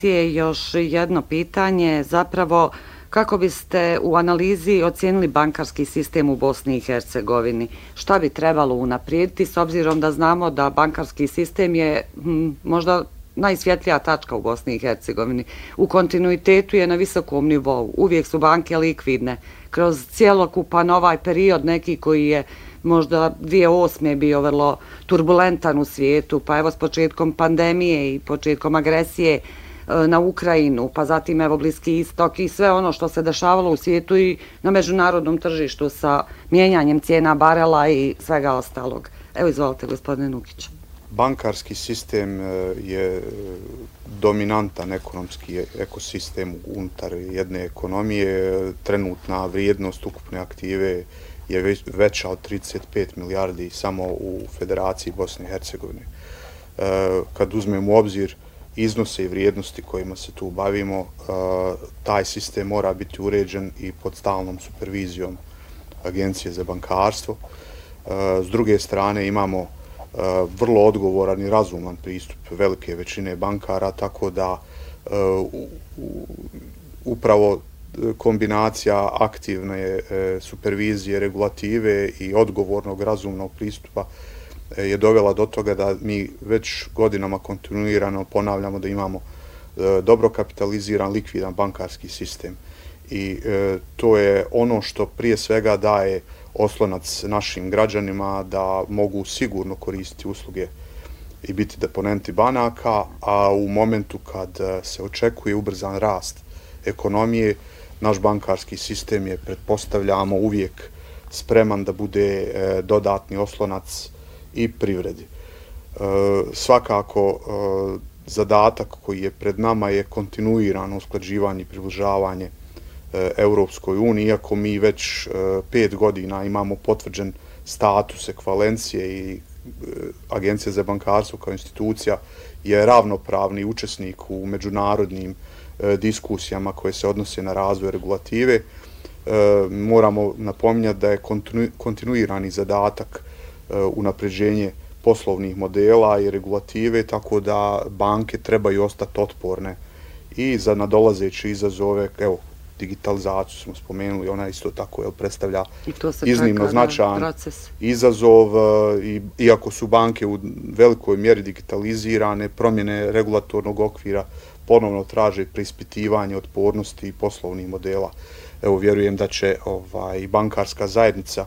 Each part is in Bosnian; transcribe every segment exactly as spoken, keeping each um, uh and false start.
je još jedno pitanje, zapravo kako biste u analizi ocijenili bankarski sistem u Bosni i Hercegovini? Šta bi trebalo unaprijediti s obzirom da znamo da bankarski sistem je hm, možda najsvjetlija tačka u Bosni i Hercegovini. U kontinuitetu je na visokom nivou. Uvijek su banke likvidne. Kroz cijelokupan ovaj period neki koji je možda dvije tisuće osme bio vrlo turbulentan u svijetu, pa evo s početkom pandemije i početkom agresije na Ukrajinu, pa zatim evo Bliski istok i sve ono što se dešavalo u svijetu i na međunarodnom tržištu sa mijenjanjem cijena barela i svega ostalog. Evo izvolite, gospodine Nukić. Bankarski sistem je dominantan ekonomski ekosistem unutar jedne ekonomije. Trenutna vrijednost ukupne aktive je veća od trideset pet milijardi samo u Federaciji Bosne i Hercegovine. Kad uzmemo u obzir iznose i vrijednosti kojima se tu bavimo, taj sistem mora biti uređen i pod stalnom supervizijom Agencije za bankarstvo. S druge strane imamo vrlo odgovoran i razuman pristup velike većine bankara, tako da upravo kombinacija aktivne supervizije, regulative i odgovornog razumnog pristupa je dovela do toga da mi već godinama kontinuirano ponavljamo da imamo dobro kapitaliziran, likvidan bankarski sistem. I to je ono što prije svega daje oslonac našim građanima da mogu sigurno koristiti usluge i biti deponenti banaka, a u momentu kad se očekuje ubrzan rast ekonomije, naš bankarski sistem je, pretpostavljamo, uvijek spreman da bude dodatni oslonac i privredi. Svakako, zadatak koji je pred nama je kontinuirano usklađivanje i približavanje Europskoj uniji, iako mi već pet godina imamo potvrđen status ekvalencije i Agencija za bankarstvo kao institucija je ravnopravni učesnik u međunarodnim diskusijama koje se odnose na razvoj regulative. Moramo napominjati da je kontinuirani zadatak unapređenje poslovnih modela i regulative, tako da banke trebaju ostati otporne i za nadolazeće izazove. Evo, digitalizaciju smo spomenuli, ona isto tako jel, predstavlja iznimno značajan izazov, i, iako su banke u velikoj mjeri digitalizirane, promjene regulatornog okvira ponovno traže preispitivanje otpornosti i poslovnih modela. Evo, vjerujem da će ovaj, bankarska zajednica,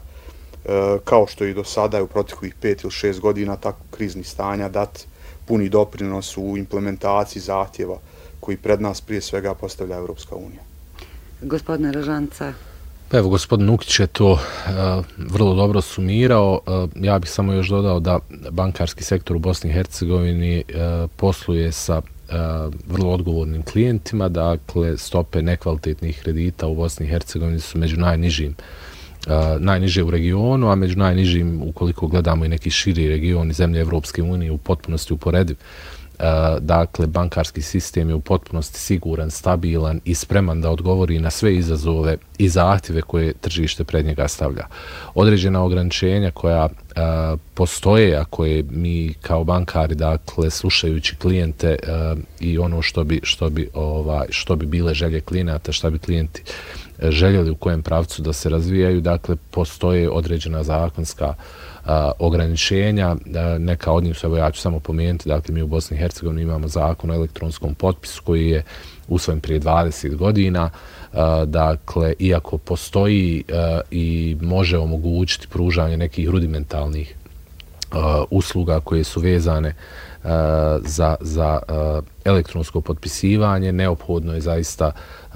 kao što i do sada je u proteklih pet ili šest godina tako kriznih stanja, dati puni doprinos u implementaciji zahtjeva koji pred nas prije svega postavlja Europska unija. Gospodine Ražanca. Pa evo, gospodin Nukić je to uh, vrlo dobro sumirao. Uh, ja bih samo još dodao da bankarski sektor u Bosni i Hercegovini uh, posluje sa uh, vrlo odgovornim klijentima, dakle stope nekvalitetnih kredita u Bosni i Hercegovini su među najnižim Uh, najniže u regionu, a među najnižim, ukoliko gledamo i neki širi region i zemlje Evropske unije, u potpunosti uporediv. Uh, dakle, bankarski sistem je u potpunosti siguran, stabilan i spreman da odgovori na sve izazove i zahtjeve koje tržište pred njega stavlja. Određena ograničenja koja uh, postoje, a koje mi kao bankari, dakle, slušajući klijente uh, i ono što bi, što bi, ovaj, što bi bile želje klijenata, šta bi klijenti željeli u kojem pravcu da se razvijaju, dakle, postoje određena zakonska a, ograničenja, a, neka od njih, evo ja ću samo pomenuti, dakle, mi u Bosni i Hercegovini imamo zakon o elektronskom potpisu koji je usvojen prije dvadeset godina, a, dakle, iako postoji a, i može omogućiti pružanje nekih rudimentalnih a, usluga koje su vezane Uh, za, za uh, elektronsko potpisivanje, neophodno je zaista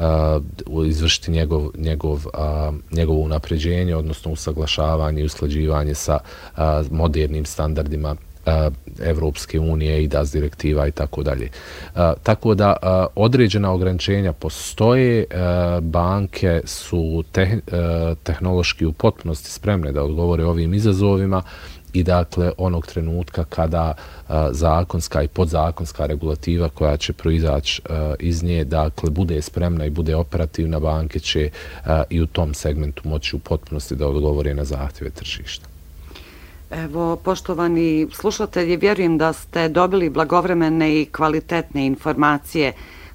uh, izvršiti njegov, njegov, uh, njegovo unapređenje, odnosno usaglašavanje i usklađivanje sa uh, modernim standardima uh, Evropske unije i D A S direktiva i tako dalje. Uh, tako da uh, određena ograničenja postoje, uh, banke su te, uh, tehnološki u potpunosti spremne da odgovore ovim izazovima, i dakle onog trenutka kada a, zakonska i podzakonska regulativa koja će proizaći iz nje, dakle, bude spremna i bude operativna, banke će a, i u tom segmentu moći u potpunosti da odgovore na zahtjeve tržišta. Evo, poštovani slušatelji, vjerujem da ste dobili blagovremene i kvalitetne informacije